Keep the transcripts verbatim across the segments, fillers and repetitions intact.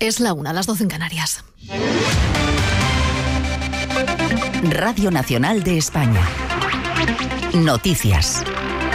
Es la una, las doce en Canarias. Radio Nacional de España. Noticias.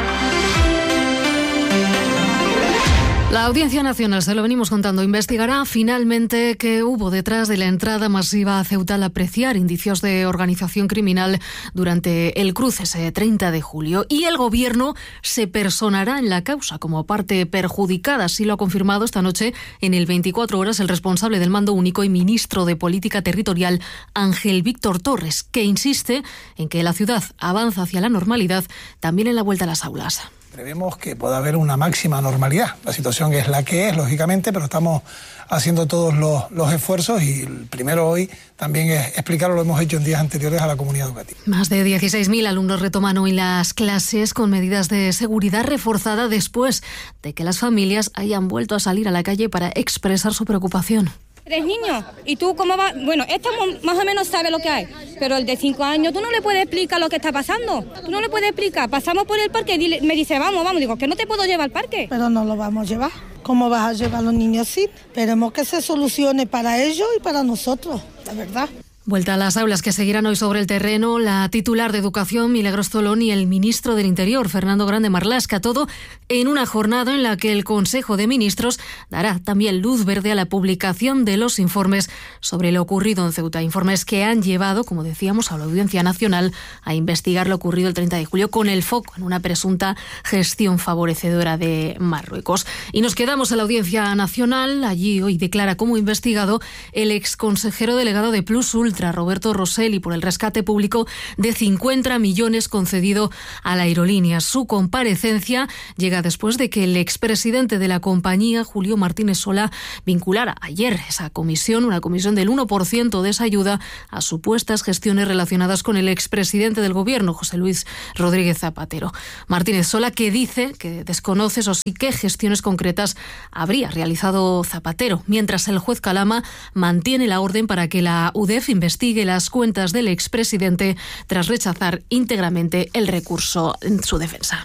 La Audiencia Nacional, se lo venimos contando, investigará finalmente qué hubo detrás de la entrada masiva a Ceuta al apreciar indicios de organización criminal durante el cruce ese treinta de julio. Y el Gobierno se personará en la causa como parte perjudicada. Así lo ha confirmado esta noche en el veinticuatro horas el responsable del Mando Único y ministro de Política Territorial, Ángel Víctor Torres, que insiste en que la ciudad avanza hacia la normalidad también en la vuelta a las aulas. Prevemos que pueda haber una máxima normalidad. La situación es la que es, lógicamente, pero estamos haciendo todos los, los esfuerzos y el primero hoy también es explicarlo, lo hemos hecho en días anteriores a la comunidad educativa. Más de dieciséis mil alumnos retoman hoy las clases con medidas de seguridad reforzada después de que las familias hayan vuelto a salir a la calle para expresar su preocupación. Tres niños, ¿y tú cómo vas? Bueno, este más o menos sabe lo que hay, pero el de cinco años, tú no le puedes explicar lo que está pasando, tú no le puedes explicar, pasamos por el parque y me dice, vamos, vamos, digo, que no te puedo llevar al parque. Pero no lo vamos a llevar, ¿cómo vas a llevar a los niños así? Esperemos que se solucione para ellos y para nosotros, la verdad. Vuelta a las aulas que seguirán hoy sobre el terreno la titular de Educación, Milagros Tolón, y el ministro del Interior, Fernando Grande Marlaska, todo en una jornada en la que el Consejo de Ministros dará también luz verde a la publicación de los informes sobre lo ocurrido en Ceuta. Informes que han llevado, como decíamos, a la Audiencia Nacional a investigar lo ocurrido el treinta de julio con el foco en una presunta gestión favorecedora de Marruecos. Y nos quedamos en la Audiencia Nacional. Allí hoy declara como investigado el exconsejero delegado de Plus Ultra, Roberto Rosselli, por el rescate público de cincuenta millones concedido a la aerolínea. Su comparecencia llega después de que el expresidente de la compañía, Julio Martínez Solá, vinculara ayer esa comisión, una comisión del uno por ciento de esa ayuda, a supuestas gestiones relacionadas con el expresidente del gobierno, José Luis Rodríguez Zapatero. Martínez Solá, que dice que desconoce, eso sí, qué gestiones concretas habría realizado Zapatero, mientras el juez Calama mantiene la orden para que la U D E F investigue investigue las cuentas del expresidente tras rechazar íntegramente el recurso en su defensa.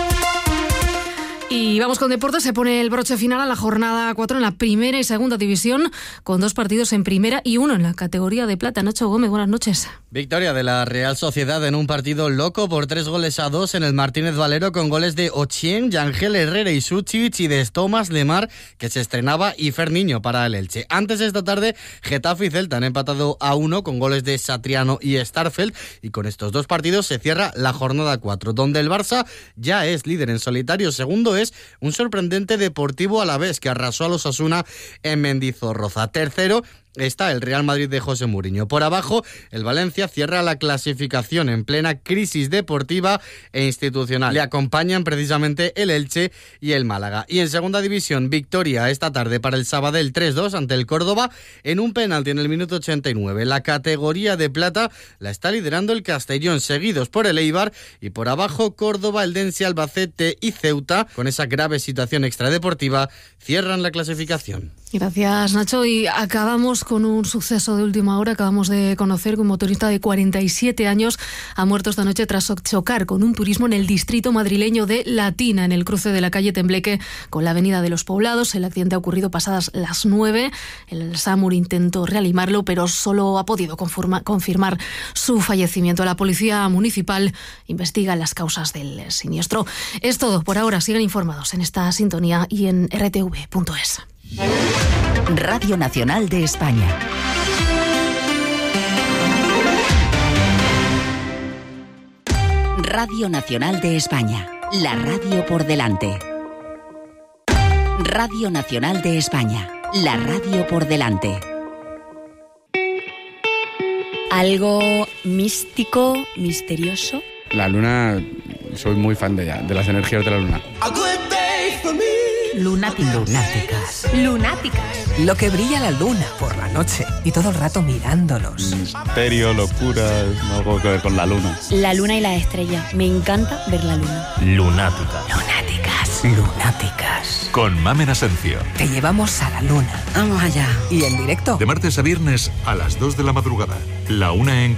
Y vamos con deportes. Se pone el broche final a la jornada cuatro en la primera y segunda división, con dos partidos en primera y uno en la categoría de plata. Nacho Gómez, buenas noches. Victoria de la Real Sociedad en un partido loco por tres goles a dos en el Martínez Valero, con goles de Ochien, Yangel Herrera y Suchich, y de Thomas Lemar, que se estrenaba, y Fer Niño para el Elche. Antes, esta tarde, Getafe y Celta han empatado a uno con goles de Satriano y Starfelt, y con estos dos partidos se cierra la jornada cuatro, donde el Barça ya es líder en solitario. Segundo es un sorprendente Deportivo Alavés, que arrasó a los Osasuna en Mendizorroza. Tercero está el Real Madrid de José Mourinho. Por abajo, el Valencia cierra la clasificación en plena crisis deportiva e institucional. Le acompañan precisamente el Elche y el Málaga. Y en segunda división, victoria esta tarde para el Sabadell tres dos ante el Córdoba en un penalti en el minuto ochenta y nueve. La categoría de plata la está liderando el Castellón, seguidos por el Eibar, y por abajo Córdoba, Eldense, Albacete y Ceuta. Con esa grave situación extradeportiva cierran la clasificación. Gracias, Nacho. Y acabamos con un suceso de última hora. Acabamos de conocer que un motorista de cuarenta y siete años ha muerto esta noche tras chocar con un turismo en el distrito madrileño de Latina, en el cruce de la calle Tembleque con la avenida de los Poblados. El accidente ha ocurrido pasadas las nueve. El SAMUR intentó reanimarlo, pero solo ha podido confirma, confirmar su fallecimiento. La policía municipal investiga las causas del siniestro. Es todo por ahora. Sigan informados en esta sintonía y en r t v punto es. Radio Nacional de España. Radio Nacional de España. La radio por delante. Radio Nacional de España. La radio por delante. Algo místico, misterioso. La luna, soy muy fan de ella, de las energías de la luna. Lunáticas. Lunáticas. Lunáticas. Lo que brilla la luna por la noche y todo el rato mirándonos. Misterio, locura, algo que ver con la luna. La luna y las estrellas. Me encanta ver la luna. Lunáticas. Lunáticas. Lunáticas. Con Mamen Asencio. Te llevamos a la luna. Vamos allá. Y en directo. De martes a viernes a las dos de la madrugada. La una en